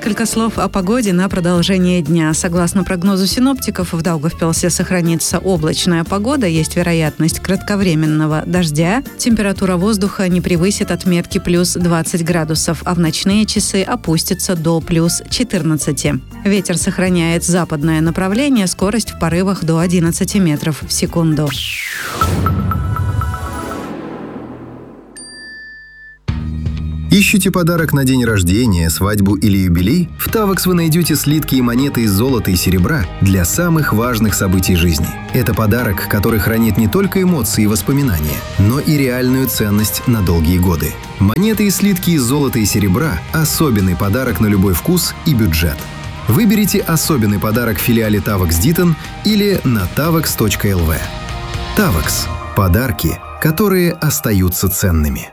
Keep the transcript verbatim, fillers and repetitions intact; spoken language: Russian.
Несколько слов о погоде на продолжение дня. Согласно прогнозу синоптиков, в Даугавпилсе сохранится облачная погода, есть вероятность кратковременного дождя. Температура воздуха не превысит отметки плюс двадцать градусов, а в ночные часы опустится до плюс четырнадцати. Ветер сохраняет западное направление, скорость в порывах до одиннадцати метров в секунду. Ищете подарок на день рождения, свадьбу или юбилей? В Тавекс вы найдете слитки и монеты из золота и серебра для самых важных событий жизни. Это подарок, который хранит не только эмоции и воспоминания, но и реальную ценность на долгие годы. Монеты и слитки из золота и серебра – особенный подарок на любой вкус и бюджет. Выберите особенный подарок в филиале Тавекс Дитон или на тавекс точка эл ви. Тавекс – подарки, которые остаются ценными.